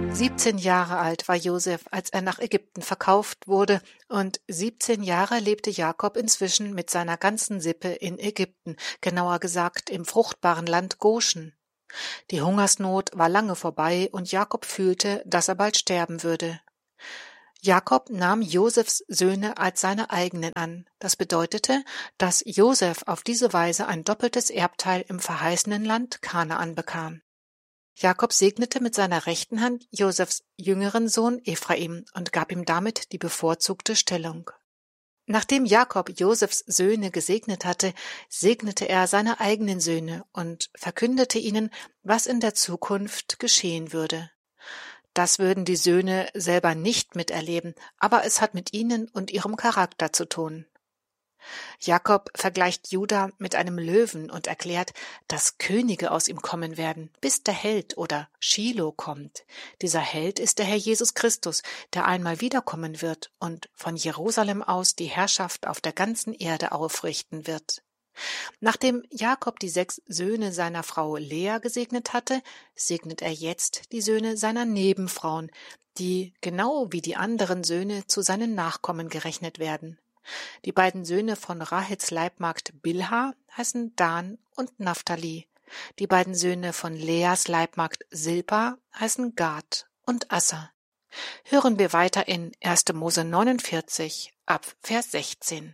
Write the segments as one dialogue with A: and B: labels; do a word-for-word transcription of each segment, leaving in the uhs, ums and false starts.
A: siebzehn Jahre alt war Josef, als er nach Ägypten verkauft wurde, und siebzehn Jahre lebte Jakob inzwischen mit seiner ganzen Sippe in Ägypten, genauer gesagt im fruchtbaren Land Goschen. Die Hungersnot war lange vorbei und Jakob fühlte, dass er bald sterben würde. Jakob nahm Josefs Söhne als seine eigenen an. Das bedeutete, dass Josef auf diese Weise ein doppeltes Erbteil im verheißenen Land Kanaan bekam. Jakob segnete mit seiner rechten Hand Josefs jüngeren Sohn Ephraim und gab ihm damit die bevorzugte Stellung. Nachdem Jakob Josefs Söhne gesegnet hatte, segnete er seine eigenen Söhne und verkündete ihnen, was in der Zukunft geschehen würde. Das würden die Söhne selber nicht miterleben, aber es hat mit ihnen und ihrem Charakter zu tun. Jakob vergleicht Juda mit einem Löwen und erklärt, dass Könige aus ihm kommen werden, bis der Held oder Schilo kommt. Dieser Held ist der Herr Jesus Christus, der einmal wiederkommen wird und von Jerusalem aus die Herrschaft auf der ganzen Erde aufrichten wird. Nachdem Jakob die sechs Söhne seiner Frau Lea gesegnet hatte, segnet er jetzt die Söhne seiner Nebenfrauen, die genau wie die anderen Söhne zu seinen Nachkommen gerechnet werden. Die beiden Söhne von Rahels Leibmagd Bilha heißen Dan und Naphtali. Die beiden Söhne von Leas Leibmagd Silpa heißen Gad und Asser. Hören wir weiter in erster Mose neunundvierzig ab Vers sechzehn.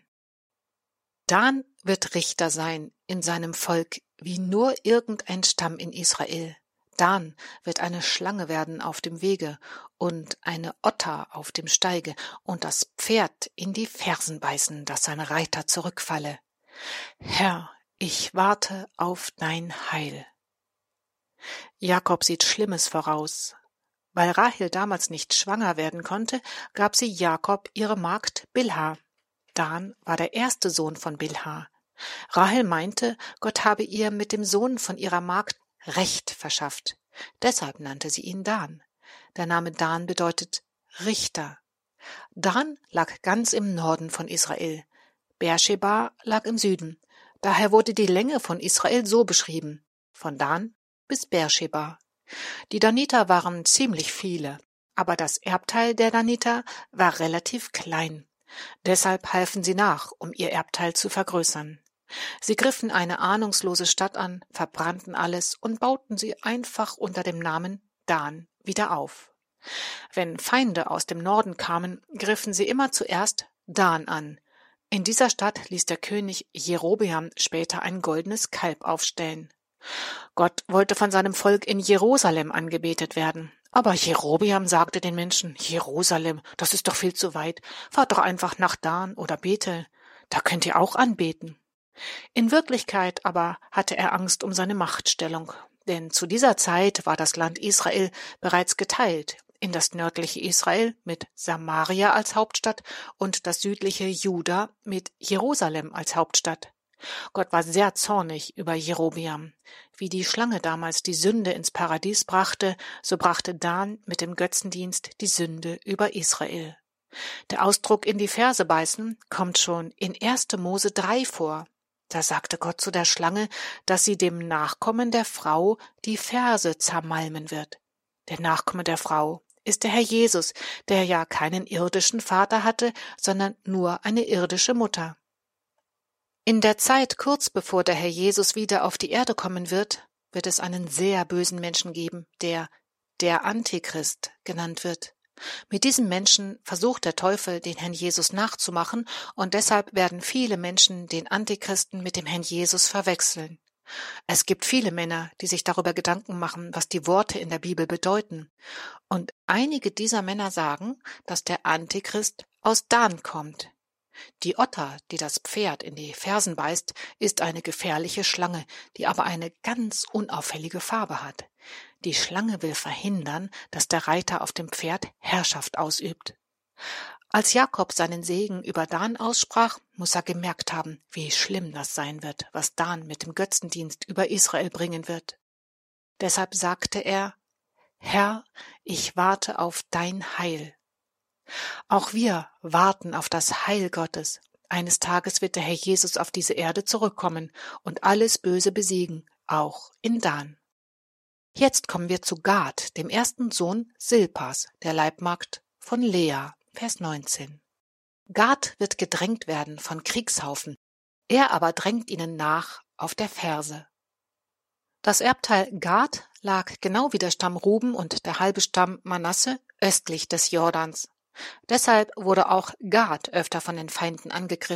A: Dan wird Richter sein in seinem Volk wie nur irgendein Stamm in Israel. Dan wird eine Schlange werden auf dem Wege und eine Otter auf dem Steige und das Pferd in die Fersen beißen, dass sein Reiter zurückfalle. Herr, ich warte auf dein Heil. Jakob sieht Schlimmes voraus. Weil Rahel damals nicht schwanger werden konnte, gab sie Jakob ihre Magd Bilha. Dan war der erste Sohn von Bilha. Rahel meinte, Gott habe ihr mit dem Sohn von ihrer Magd Recht verschafft. Deshalb nannte sie ihn Dan. Der Name Dan bedeutet Richter. Dan lag ganz im Norden von Israel. Beersheba lag im Süden. Daher wurde die Länge von Israel so beschrieben: von Dan bis Beersheba. Die Daniter waren ziemlich viele, aber das Erbteil der Daniter war relativ klein. Deshalb halfen sie nach, um ihr Erbteil zu vergrößern. Sie griffen eine ahnungslose Stadt an, verbrannten alles und bauten sie einfach unter dem Namen Dan wieder auf. Wenn Feinde aus dem Norden kamen, griffen sie immer zuerst Dan an. In dieser Stadt ließ der König Jerobeam später ein goldenes Kalb aufstellen. Gott wollte von seinem Volk in Jerusalem angebetet werden. Aber Jerobeam sagte den Menschen: Jerusalem, das ist doch viel zu weit. Fahrt doch einfach nach Dan oder Bethel. Da könnt ihr auch anbeten. In Wirklichkeit aber hatte er Angst um seine Machtstellung, denn zu dieser Zeit war das Land Israel bereits geteilt in das nördliche Israel mit Samaria als Hauptstadt und das südliche Juda mit Jerusalem als Hauptstadt. Gott war sehr zornig über Jerobeam. Wie die Schlange damals die Sünde ins Paradies brachte, so brachte Dan mit dem Götzendienst die Sünde über Israel. Der Ausdruck in die Ferse beißen kommt schon in erster Mose drei vor. Da sagte Gott zu der Schlange, dass sie dem Nachkommen der Frau die Ferse zermalmen wird. Der Nachkomme der Frau ist der Herr Jesus, der ja keinen irdischen Vater hatte, sondern nur eine irdische Mutter. In der Zeit kurz bevor der Herr Jesus wieder auf die Erde kommen wird, wird es einen sehr bösen Menschen geben, der der Antichrist genannt wird. Mit diesem Menschen versucht der Teufel, den Herrn Jesus nachzumachen, und deshalb werden viele Menschen den Antichristen mit dem Herrn Jesus verwechseln. Es gibt viele Männer, die sich darüber Gedanken machen, was die Worte in der Bibel bedeuten. Und einige dieser Männer sagen, dass der Antichrist aus Dan kommt. Die Otter, die das Pferd in die Fersen beißt, ist eine gefährliche Schlange, die aber eine ganz unauffällige Farbe hat. Die Schlange will verhindern, dass der Reiter auf dem Pferd Herrschaft ausübt. Als Jakob seinen Segen über Dan aussprach, muss er gemerkt haben, wie schlimm das sein wird, was Dan mit dem Götzendienst über Israel bringen wird. Deshalb sagte er: Herr, ich warte auf dein Heil. Auch wir warten auf das Heil Gottes. Eines Tages wird der Herr Jesus auf diese Erde zurückkommen und alles Böse besiegen, auch in Dan. Jetzt kommen wir zu Gad, dem ersten Sohn Silpas, der Leibmagd von Lea. Vers neunzehn. Gad wird gedrängt werden von Kriegshaufen, er aber drängt ihnen nach auf der Ferse. Das Erbteil Gad lag genau wie der Stamm Ruben und der halbe Stamm Manasse östlich des Jordans. Deshalb wurde auch Gad öfter von den Feinden angegriffen.